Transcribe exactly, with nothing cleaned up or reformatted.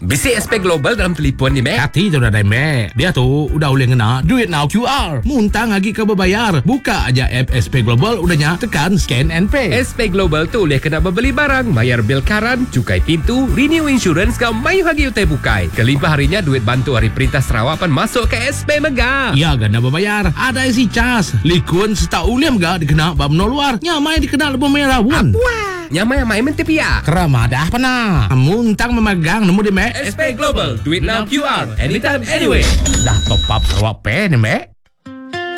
Bisi S P Global dalam telefon ni, Mek. Hati tu dah dah mek. Dia tu udah boleh ngena duit now Q R. Muntang lagi ke berbayar. Buka aja app S P Global udahnya tekan scan and pay. S P Global tu boleh kena membeli barang, bayar bil karan, cukai pintu, renew insurance kau mayu hagi utai bukai. Kelimpah harinya duit bantu hari perintah Sarawak pan masuk ke S P Mega. Ya gana berbayar. Ada isi cas. Likun setau uliam ga dikena bab no luar. Nyamai dikena lebih merah wun. Wah, nyamai yang main menti pia. Kerama dah pernah. Muntang memegang nemu di mek. S P Global, duit now Q R, anytime, anywhere. Dah top up Sarawak Pay ni mek.